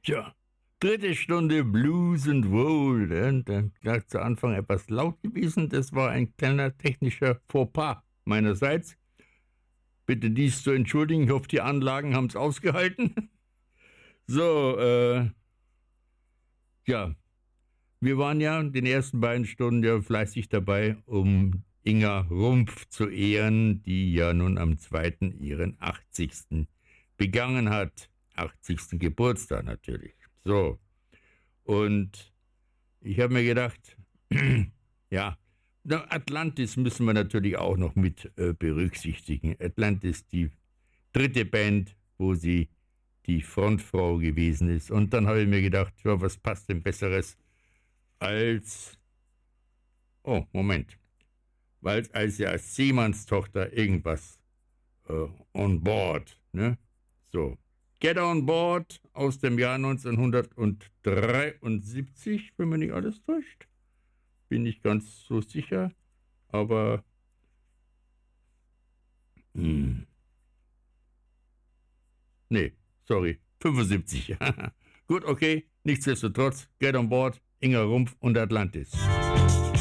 Tja, dritte Stunde Blues and Roll. Dann gleich zu Anfang etwas laut gewesen. Das war ein kleiner technischer Fauxpas meinerseits. Bitte dies zu entschuldigen. Ich hoffe, die Anlagen haben es ausgehalten. So, ja. Wir waren ja in den ersten beiden Stunden ja fleißig dabei, um Inga Rumpf zu ehren, die ja nun am 2. ihren 80. begangen hat. 80. Geburtstag natürlich. So. Und ich habe mir gedacht, ja, Atlantis müssen wir natürlich auch noch mit berücksichtigen. Atlantis, die dritte Band, wo sie die Frontfrau gewesen ist. Und dann habe ich mir gedacht, ja, was passt denn Besseres als, oh, Moment, weil als ja als Seemannstochter irgendwas on board, ne? So. Get on Board aus dem Jahr 1973, wenn man nicht alles täuscht. Bin nicht ganz so sicher, aber nee, sorry, 75. Gut, okay, nichtsdestotrotz, Get on Board, Inga Rumpf und Atlantis.